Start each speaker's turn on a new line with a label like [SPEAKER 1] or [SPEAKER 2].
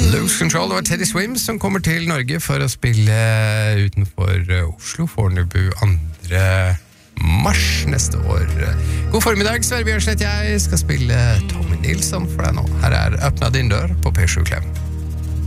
[SPEAKER 1] Lose Control, det var Teddy Swims som kommer til Norge for å spille utenfor Oslo Fornebu 2. mars neste år. God formiddag, Sverre Bjørnslett, jeg skal spille Tommy Nilsson for deg nå. Her Öppna din dør på P7 Klem.